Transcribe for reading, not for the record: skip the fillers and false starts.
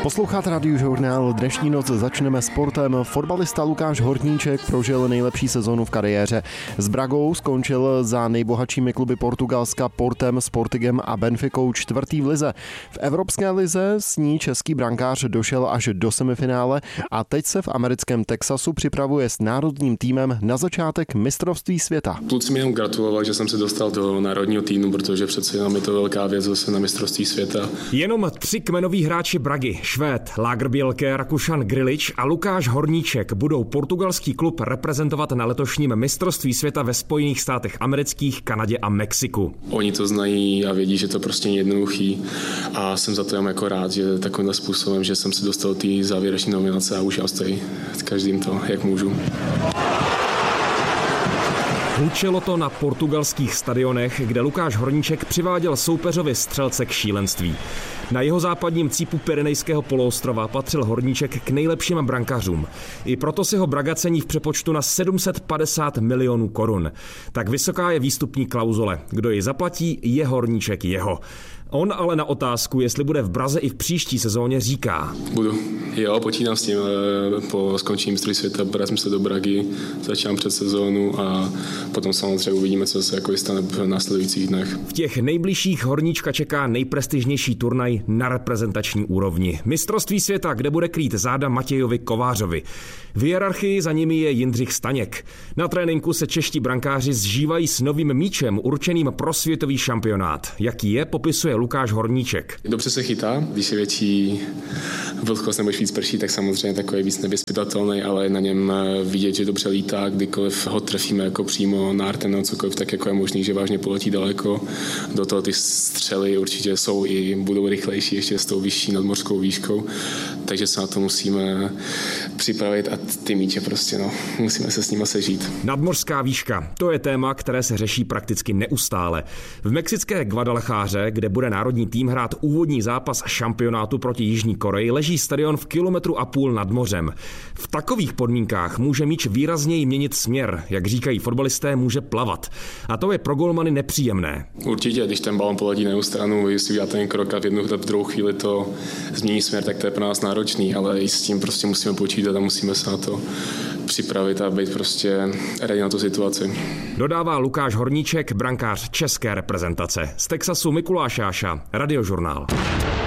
Posloucháte Radiožurnál. Dnešní noc začneme sportem. Fotbalista Lukáš Horníček prožil nejlepší sezonu v kariéře. S Bragou skončil za nejbohatšími kluby Portugalska Portem, Sportingem a Benficou čtvrtý v lize. V Evropské lize s ní český brankář došel až do semifinále a teď se v americkém Texasu připravuje s národním týmem na začátek mistrovství světa. Kluci mi jenom gratulovali, že jsem se dostal do národního týmu, protože přece jenom je to velká věc zase na mistrovství světa. Jenom 3 kmenoví hráči Bragy, Švéd Lagerbielke, Rakušan Grilič a Lukáš Horníček budou portugalský klub reprezentovat na letošním mistrovství světa ve Spojených státech amerických, Kanadě a Mexiku. Oni to znají a vědí, že to prostě není jednoduchý a jsem za to jen jako rád, že takovýmhle způsobem, že jsem se dostal té závěrečné nominace a užil stojí každým to, jak můžu. Hučelo to na portugalských stadionech, kde Lukáš Horníček přiváděl soupeřovi střelce k šílenství. Na jeho západním cípu Pyrenejského poloostrova patřil Horníček k nejlepším brankařům. I proto si ho Braga cení v přepočtu na 750 milionů korun. Tak vysoká je výstupní klauzule. Kdo ji zaplatí, je Horníček jeho. On ale na otázku, jestli bude v Braze i v příští sezóně, říká. Budu. Jo, počítám s tím. Po skončení mistrovství světa vracím se do Bragy, začínám před sezónu a potom samozřejmě uvidíme, co se jako stane v následujících dnech. V těch nejbližších Horníčka čeká nejprestižnější turnaj na reprezentační úrovni. Mistrovství světa, kde bude krýt záda Matějovi Kovářovi. V hierarchii za nimi je Jindřich Staněk. Na tréninku se čeští brankáři zžívají s novým míčem určeným pro světový šampionát. Jaký je, popisuje Lukáš Horníček. Dobře se chytá, když je větší vlhkost nebo víc prší, tak samozřejmě takový víc nevyzpytatelný, ale na něm vidět, že dobře lítá, kdykoliv ho trefíme jako přímo na arten nebo cokoliv, tak jako je možný, že vážně poletí daleko. Do toho ty střely určitě jsou i budou rychlejší ještě s tou vyšší nadmořskou výškou, takže se na to musíme připravit a ty míče prostě, musíme se s nimi sežít. Nadmořská výška, to je téma, které se řeší prakticky neustále. V mexické Guadalajáře, kde bude národní tým hrát úvodní zápas šampionátu proti Jižní Koreji, leží stadion v 1,5 kilometru nad mořem. V takových podmínkách může míč výrazněji měnit směr, jak říkají fotbalisté, může plavat. A to je pro golmany nepříjemné. Určitě, když ten balon poletí na jednu stranu, jestli udělá ten krok a v druhou chvíli to změní směr, tak to je pro nás náročný, ale i s tím prostě musíme počítat a musíme se na to připravit a být prostě ready na tu situaci. Dodává Lukáš Horníček, brankář české reprezentace. Z Texasu Mikuláš Jáša, Radiožurnál.